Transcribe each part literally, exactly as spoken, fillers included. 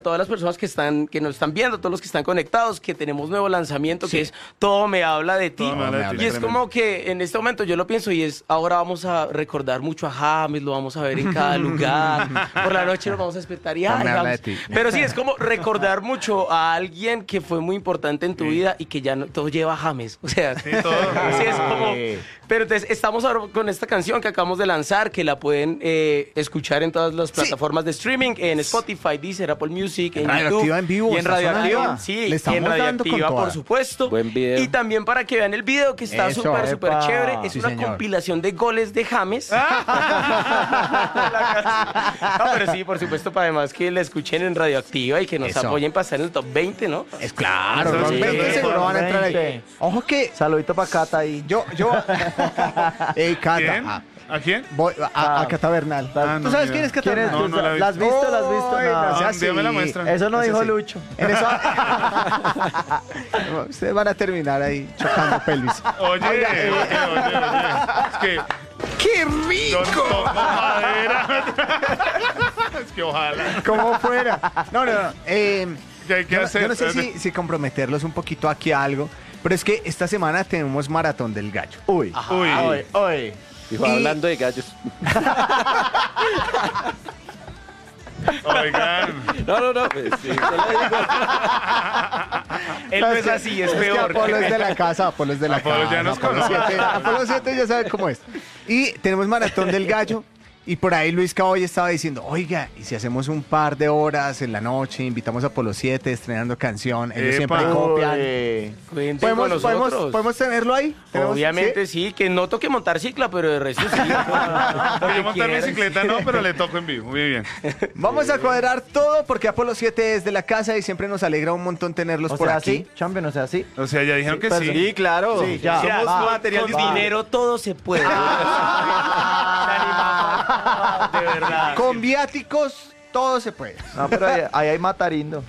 Todas las personas que están, que nos están viendo, todos los que están conectados, que tenemos nuevo lanzamiento, sí. que es Todo me habla de ti. Todo me habla de ti. Y es como que en este momento yo lo pienso y es, ahora vamos a recordar mucho a James, lo vamos a ver en cada lugar. Por la noche nos vamos a despertar y ay, James. Pero sí, es como recordar mucho a alguien que fue muy importante en tu sí. vida y que ya no, todo lleva a James. O sea, sí, todo. Sí, es como... Pero entonces estamos ahora con esta canción que acabamos de lanzar, que la pueden eh, escuchar en todas las plataformas sí. de streaming, en Spotify, Deezer, Apple Music, en Radioactiva YouTube, en vivo, y en Radioactiva, sí, Le estamos en Radioactiva, por supuesto. Buen video. Y también para que vean el video que está súper, súper chévere. Es sí, una señor. compilación de goles de James. No, pero sí, por supuesto, para además que la escuchen en Radioactiva y que nos Eso. apoyen para estar en el top veinte, ¿no? Es claro, los sí, veinte seguro van a entrar ahí. Ojo que... Saludito para Cata ahí. Yo, yo... Ey, Cata. ¿Quién? Ah. ¿A quién? Voy a, a, a Cata Bernal. Ah, ¿Tú no, sabes mira. quién es Cata ¿Quién es? Bernal? No, no la he ¿La has visto. visto? ¿La has visto? Ay, No. no sea Ah, así. Dios me la muestra. Eso no No sea dijo así. Lucho. En eso... Ustedes van a terminar ahí chocando pelvis. Oye, oye, oye, oye. Es que ¡Qué yo rico! no tomo madera. Es que ojalá. Como fuera. No, no, no. Eh, ¿Qué hay que yo, hacer? yo no sé si, si comprometerlos un poquito aquí a algo, pero es que esta semana tenemos Maratón del Gallo. Uy. Ajá. Uy. Uy. Uy. Dijo, Y- hablando de gallos. Oigan. No, no, no. Pues, sí, solo digo. Él no es así, es que peor. Apolo es de la casa, Apolo es de la Apolo casa. ya nos Apolo conoce. siete, Apolo siete ya sabe cómo es. Y tenemos Maratón del Gallo. Y por ahí Luis Caboy estaba diciendo, oiga, ¿y si hacemos un par de horas en la noche, invitamos a Apolo siete estrenando canción? Ellos Epa. siempre copian. Uy. Cuenten ¿Podemos, con podemos, nosotros. ¿Podemos tenerlo ahí? ¿Tenemos- Obviamente sí? que no toque montar cicla, pero de resto sí. Yo montar bicicleta no, pero le toco en vivo. Muy bien. Vamos a cuadrar todo porque Apolo siete es de la casa y siempre nos alegra un montón tenerlos O por sea, aquí. así, champion, o sea, así. O sea, ya dijeron que Pero- sí. Sí, claro. Sí, ya. Mira, Somos va, material con disponible. dinero todo se puede. Se animaba. De verdad. Con viáticos todo se puede. No, pero ahí, ahí hay matarindo.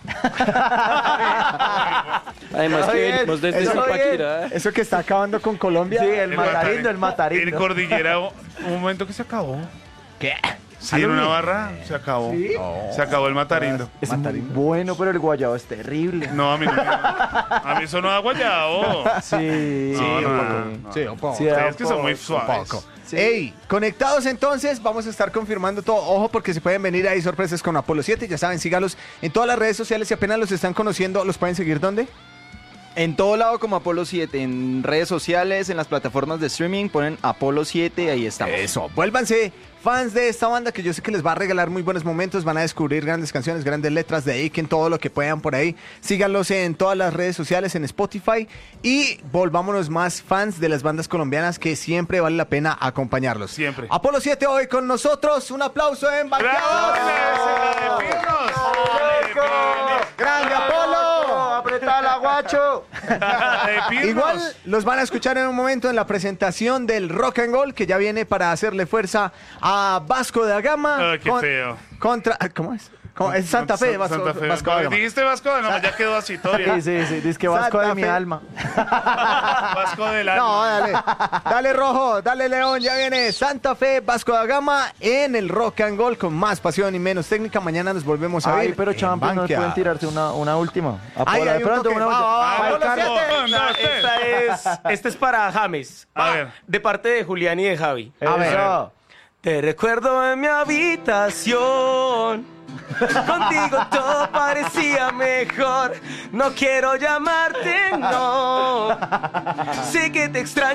Además que bien, venimos desde eso Zipaquirá. Eso que está acabando con Colombia. Sí, el El matarindo, el El matarindo. cordillera, un momento que se acabó. ¿Qué? Sí, en una barra se acabó. Se acabó el matarindo. Es muy bueno, pero el guayabo es terrible. No, a mí no. A mí eso no da guayabo. Sí. No, no, no, sí. no. Sí, un poco. Sí, Ustedes que un son poco, muy Un suaves. poco. Sí. Ey, conectados entonces, vamos a estar confirmando todo. Ojo porque se pueden venir ahí sorpresas con Apolo siete. Ya saben, sígalos en todas las redes sociales. Si apenas los están conociendo, ¿los pueden seguir dónde? En todo lado como Apolo siete, en redes sociales, en las plataformas de streaming, ponen Apolo siete y ahí estamos. Eso, vuélvanse fans de esta banda que yo sé que les va a regalar muy buenos momentos, van a descubrir grandes canciones, grandes letras, dediquen todo lo que puedan por ahí, síganlos en todas las redes sociales, en Spotify y volvámonos más fans de las bandas colombianas que siempre vale la pena acompañarlos. Siempre. Apolo siete hoy con nosotros, un aplauso en Banqueados. ¡Grande Apolo! ¡Apretala, guacho! Igual los van a escuchar en un momento en la presentación del Rock and Roll que ya viene para hacerle fuerza a Vasco da Gama. Ay, qué feo. Contra, ¿cómo es? ¿Cómo? Es Santa Fe, Vasco, Santa Fe. Vasco da Gama. Dijiste Vasco, no, ya quedó así todavía. Sí, sí, sí. Dice que Vasco Santa de mi Fe. alma. Vasco del No, alma. dale, dale Rojo, dale León, ya viene Santa Fe, Vasco da Gama en el Rock and Roll con más pasión y menos técnica. Mañana nos volvemos a ver. Ay, pero en champion, no Banqueados. pueden tirarse una, una última. Ay, Apolo, hay de un pronto toque. una Va, va, va, última. Apolo Apolo siete. siete. Esta, No, este. esta es, este es para James. A Ah, ver. de parte de Julián y de Javi. A ver. Eso. Te recuerdo en mi habitación. Contigo todo parecía mejor. No quiero llamarte, no. Sé que te extraño.